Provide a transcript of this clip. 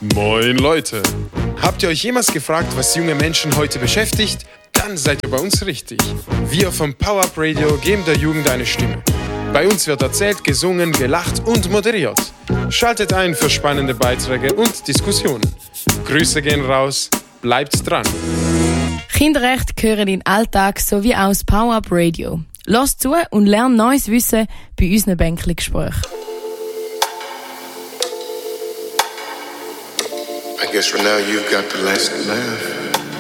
Moin Leute! Habt ihr euch jemals gefragt, was junge Menschen heute beschäftigt? Dann seid ihr bei uns richtig. Wir vom Power Up Radio geben der Jugend eine Stimme. Bei uns wird erzählt, gesungen, gelacht und moderiert. Schaltet ein für spannende Beiträge und Diskussionen. Grüße gehen raus, bleibt dran. Kinderrechte gehören in den Alltag sowie auch das Power Up Radio. Lasst zu und lernt neues Wissen bei unseren Bänkli-Gesprächen. I guess for now you've got the last laugh.